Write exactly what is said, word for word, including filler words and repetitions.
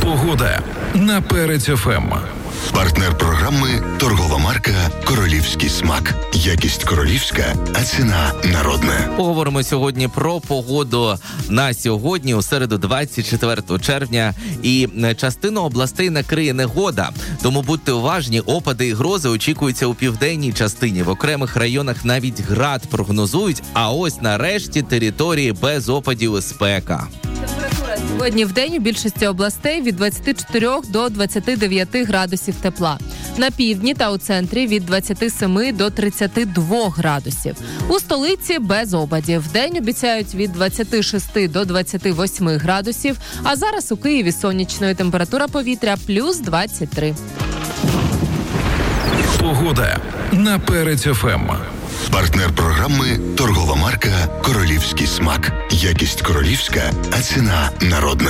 Погода на Перець еф ем. Партнер програми – торгова марка «Королівський смак». Якість королівська, а ціна народна. Поговоримо сьогодні про погоду на сьогодні, у середу двадцять четвертого червня. І частину областей накриє негода. Тому будьте уважні, опади і грози очікуються у південній частині. В окремих районах навіть град прогнозують, а ось на решті території без опадів і спека. Сьогодні в день у більшості областей від двадцяти чотирьох до двадцяти дев'яти градусів тепла. На півдні та у центрі від двадцяти семи до тридцяти двох градусів. У столиці без опадів. Вдень обіцяють від двадцяти шести до двадцяти восьми градусів, а зараз у Києві сонячною температура повітря плюс двадцять три. Погода на Перець еф ем. Партнер програми – торгова марка «Королівський смак». Якість королівська, а ціна народна.